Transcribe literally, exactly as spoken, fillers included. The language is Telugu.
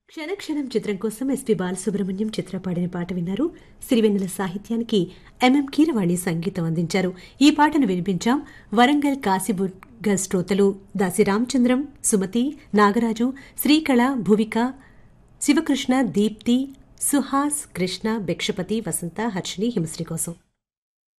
క్షణక్షణం చిత్రం కోసం ఎస్పి బాలసుబ్రహ్మణ్యం చిత్ర పాడిన పాట విన్నారు. సిరివెన్నెల సాహిత్యానికి ఎంఎం కీరవాణి సంగీతం అందించారు. ఈ పాటను వినిపించాం. వరంగల్ కాశీబుగ్గ శ్రోతలు దాసి రామచంద్రం, సుమతి, నాగరాజు, శ్రీకళ, భువిక, శివకృష్ణ, దీప్తి, సుహాస్, కృష్ణ, భిక్షపతి, వసంత, హర్షిని, హిమశ్రీ కోసం.